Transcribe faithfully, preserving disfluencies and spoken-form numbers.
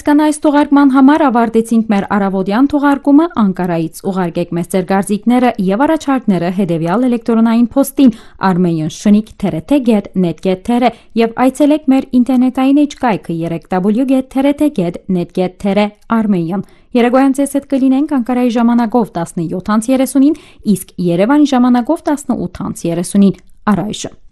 Այսքան այս թողարկման համար ավարտեցինք մեր առավոտյան թողարկումը Անկարայից ուղարկեք մեզ ձեր կարծիքները եւ առաջարկները հետեւյալ էլեկտրոնային փոստին armenian shnik t r t get net get t r եւ այցելեք մեր ինտերնետային էջկայքը w w w dot t r t get net get t r armenian Երեգոյան ձեզ հետ կլինենք Անկարայի ժամանակով տասնյոթ տասնին, իսկ Երևանի ժամանակով տասնութ տասնին առայժմ